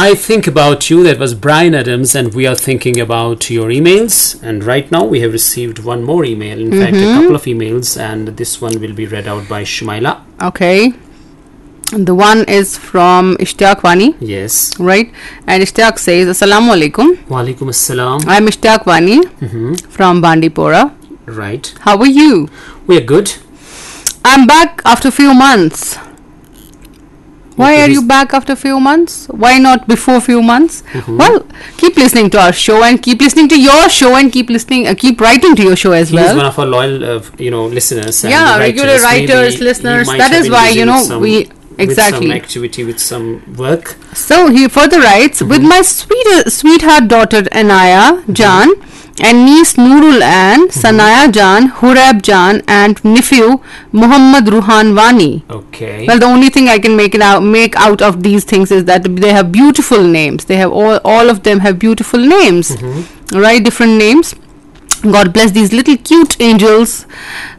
I Think About You. That was Brian Adams, and we are thinking about your emails. And right now we have received one more email. In fact, a couple of emails, and this one will be read out by Shumaila. Okay. The one is from Ishtiyaq Wani. Yes. Right. And Ishtiyaq says, Assalamu alaikum. Wa alaikum assalam. I'm Ishtiyaq Wani from Bandipora. Right. How are you? We are good. I'm back after a few months. Why are you back after a few months? Why not before a few months? Well, keep listening to our show and keep listening to your show and keep listening, keep writing to your show as well. He's one of our loyal, listeners. And regular writers, listeners. That is why, we... Exactly. With some activity, with some work. So he further writes, with my sweetheart daughter Anaya Jan and niece Nurul Ann, Sanaya Jan, Hurab Jan and nephew Muhammad Ruhan Wani. Okay. Well, the only thing I can make out of these things is that they have beautiful names. They have all of them have beautiful names. Right? Different names. God bless these little cute angels.